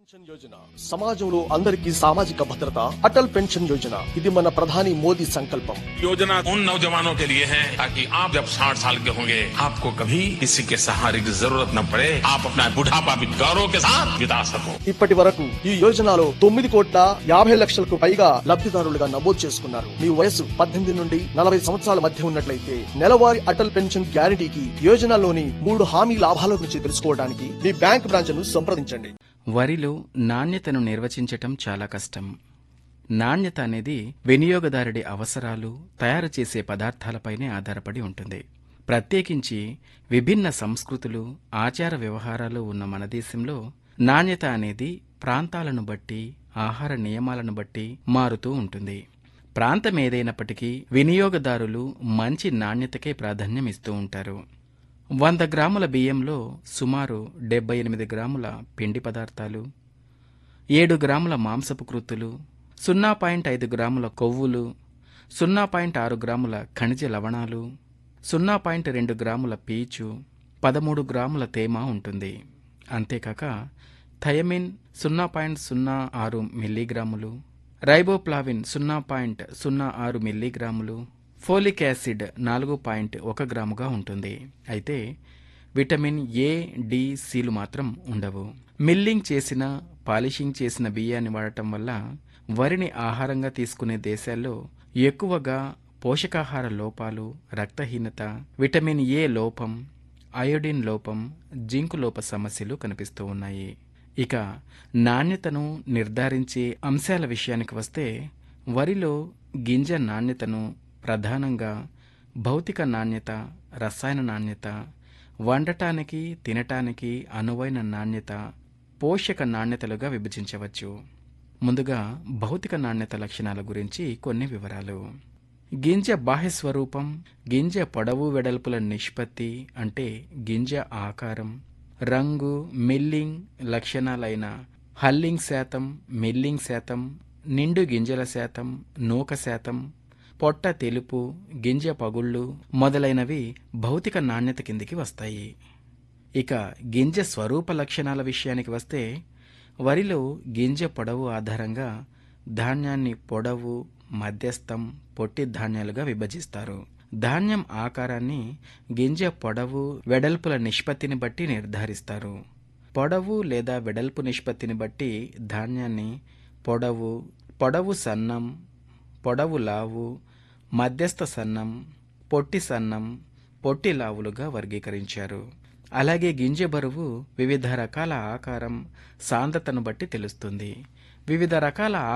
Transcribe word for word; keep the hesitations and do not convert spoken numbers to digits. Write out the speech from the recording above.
Pension Yojana సమాజంలో అందరికీ సామాజిక భద్రత అటల్ పెన్షన్ యోజన ఇది మన ప్రధాని మోదీ సంకల్పం योजना उन नौजवानों के लिए है ताकि आप जब साठ साल के होंगे आपको कभी किसी के सहारे की जरूरत न पड़े आप अपना बुढ़ापा भी गौरव के साथ बिता सको ఇప్పటి వరకు ఈ యోజనలో తొమ్మిది కోట్ల యాభై లక్షలకు పైగా లబ్ధిదారులుగా నమోదు చేసుకున్నారు మీ వయసు పద్దెనిమిది నుండి నలభై సంవత్సరాల మధ్య ఉన్నట్లయితే నెలవారీ అటల్ పెన్షన్ గ్యారంటీకి యోజనలోని మూడు హామీ లాభాల గురించి తెలుసుకోవడానికి మీ బ్యాంక్ బ్రాంచ్ ను సంప్రదించండి వరిలో నాణ్యతను నిర్వచించటం చాలా కష్టం. నాణ్యత అనేది వినియోగదారుడి అవసరాలు, తయారు చేసే పదార్థాలపైనే ఆధారపడి ఉంటుంది. ప్రత్యేకించి విభిన్న సంస్కృతులు, ఆచార వ్యవహారాలు ఉన్న మన దేశంలో నాణ్యత అనేది ప్రాంతాలను బట్టి, ఆహార నియమాలను బట్టి మారుతూ ఉంటుంది. ప్రాంతం ఏదైనప్పటికీ వినియోగదారులు మంచి నాణ్యతకే ప్రాధాన్యం ఇస్తూ ఉంటారు. వంద గ్రాముల బియ్యంలో సుమారు డెబ్బై ఎనిమిది గ్రాముల పిండి పదార్థాలు, ఏడు గ్రాముల మాంసపు కృత్తులు, సున్నా పాయింట్ ఐదు గ్రాముల కొవ్వులు, సున్నా పాయింట్ ఆరు గ్రాముల ఖనిజ లవణాలు, సున్నా పాయింట్ రెండు గ్రాముల పీచు, పదమూడు గ్రాముల తేమ ఉంటుంది. అంతేకాక థయమిన్ సున్నా పాయింట్ సున్నా ఆరు మిల్లీగ్రాములు, రైబోప్లావిన్ సున్నా పాయింట్ సున్నా ఆరు మిల్లీగ్రాములు, ఫోలిక్ యాసిడ్ నాలుగు పాయింట్ ఒక గ్రాముగా ఉంటుంది. అయితే విటమిన్ ఏ, డి, సిలు మాత్రం ఉండవు. మిల్లింగ్ చేసిన, పాలిషింగ్ చేసిన బియ్యాన్ని వాడటం వల్ల వరిని ఆహారంగా తీసుకునే దేశాల్లో ఎక్కువగా పోషకాహార లోపాలు, రక్తహీనత, విటమిన్ ఏ లోపం, అయోడిన్ లోపం, జింకు లోప సమస్యలు కనిపిస్తూ ఉన్నాయి. ఇక నాణ్యతను నిర్ధారించే అంశాల విషయానికి వస్తే వరిలో గింజ నాణ్యతను ప్రధానంగా భౌతిక నాణ్యత, రసాయన నాణ్యత, వండటానికి తినటానికి అనువైన నాణ్యత, పోషక నాణ్యతలుగా విభజించవచ్చు. ముందుగా భౌతిక నాణ్యత లక్షణాల గురించి కొన్ని వివరాలు. గింజ బాహ్య స్వరూపం, గింజ పొడవు వెడల్పుల నిష్పత్తి అంటే గింజ ఆకారం, రంగు, మిల్లింగ్ లక్షణాలైన హల్లింగ్ శాతం, మిల్లింగ్ శాతం, నిండు గింజల శాతం, నూక శాతం, పొట్ట తెలుపు, గింజ పగుళ్ళు మొదలైనవి భౌతిక నాణ్యత కిందికి వస్తాయి. ఇక గింజ స్వరూప లక్షణాల విషయానికి వస్తే వరిలో గింజ పొడవు ఆధారంగా ధాన్యాన్ని పొడవు, మధ్యస్థం, పొట్టి ధాన్యాలుగా విభజిస్తారు. ధాన్యం ఆకారాన్ని గింజ పొడవు, వెడల్పుల నిష్పత్తిని బట్టి నిర్ధారిస్తారు. పొడవు లేదా వెడల్పు నిష్పత్తిని బట్టి ధాన్యాన్ని పొడవు, పొడవు సన్నం, పొడవు లావు, మధ్యస్థ సన్నం, పొట్టి సన్నం, పొట్టి లావులుగా వర్గీకరించారు. అలాగే గింజ బరువు వివిధ రకాల ఆకారం, సాంద్రతను బట్టి తెలుస్తుంది. వివిధ రకాల